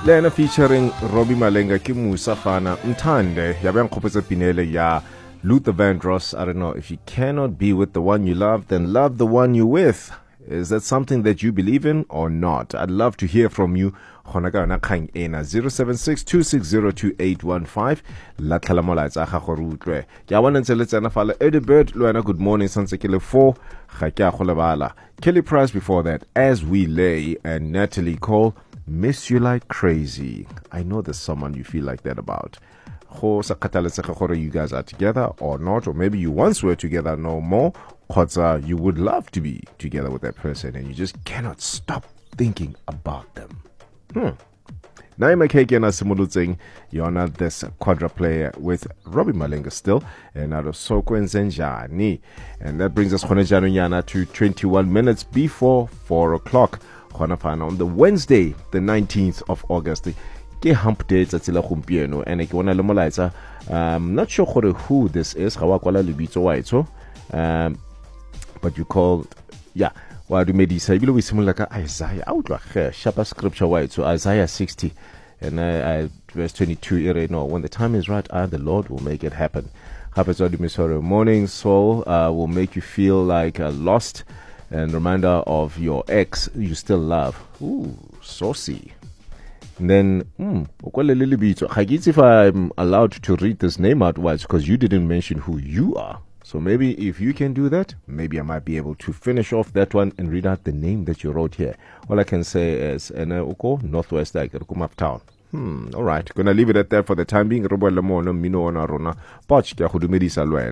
Lena featuring Robbie Malenga ki Musa Fana Mtande yabe nkgopotsa pinele ya Luther Vandross. I don't know, if you cannot be with the one you love, then love the one you're with. Is that something that you believe in or not? I'd love to hear from you. 076-260-2815. La tlhala molaetsa ga go rutlwe. Ke a bona ntse le tsena fala Eddie Bird lo wena good morning santse ke le 4 ga ke a go lebala. Kelly Price before that, As We Lay, and Natalie Cole, Miss You Like Crazy. I know there's someone you feel like that about. Go sa kgathaletsege gore you guys are together or not, or maybe you once were together no more. Kgotsa you would love to be together with that person and you just cannot stop thinking about them. Naima Kekena simulutseng yona this quadra player with Robbie Malenga still, and out of Soko and Zenjani. And that brings us Khonejano to 21 minutes before 4 o'clock. Khonafana on the Wednesday, the 19th of August. Ke hump day tsatsila gompieno, and ke bona le molaetsa not sure who this is ga wa kwala lebitso wa itso, but you called, yeah, wa dumedisa ibile we simula ka Isaiah outwa ge shapa scripture wa itso Isaiah 60 and verse 22. No, when the time is right, the Lord will make it happen. Morning soul will make you feel like lost, and reminder of your ex you still love. Ooh, saucy. And then, if I'm allowed to read this name outwards because you didn't mention who you are. So maybe if you can do that, maybe I might be able to finish off that one and read out the name that you wrote here. All I can say is Northwest Town. All right. Gonna leave it at that for the time being.